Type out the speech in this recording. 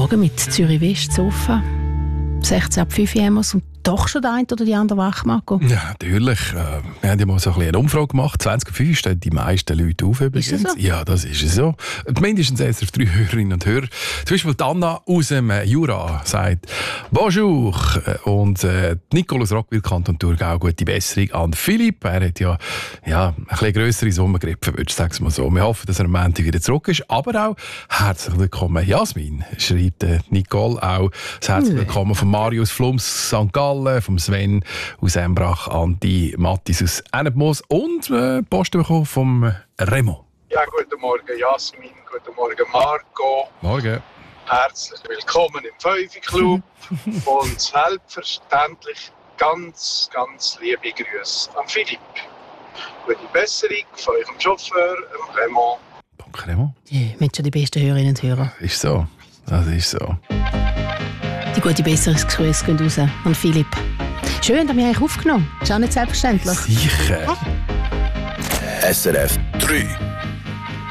Morgen mit Zürich West Sofa. 16 ab 5 Uhr haben wir es und doch schon der eine oder die andere wach, Marco. Ja, natürlich. Wir haben ja mal so eine Umfrage gemacht. 20.05 Uhr stehen die meisten Leute auf übrigens. Ist das so? Ja, das ist so. Mindestens eins auf 3 Hörerinnen und Hörer. Zum Beispiel die Anna aus dem Jura sagt «Bonjour» und Nicole aus Rockville, Kanton Thurgau, gute Besserung an Philipp. Er hat ja ein bisschen grössere Sommergrippe, würde ich sagen mal so. Wir hoffen, dass er am Montag wieder zurück ist. Aber auch herzlich willkommen Jasmin, schreibt Nicole auch. Herzlich willkommen von Marius Flums, St. Gallen, vom Sven aus Embrach, Anti Mattis aus Ennetmoos und Post bekommen vom Remo. Ja, guten Morgen Jasmin, guten Morgen Marco. Morgen. Herzlich willkommen im Fünfi-Club und selbstverständlich ganz, ganz liebe Grüße an Philipp. Gute Besserung von eurem Chauffeur, Remo. Danke, Remo. Ja, wir haben schon die besten Hörerinnen und Hörer. Ist so. Das ist so. Die gute Besserungsgrüße gehen raus an Philipp. Schön, dass wir eigentlich aufgenommen. Ist auch nicht selbstverständlich. Sicher. SRF 3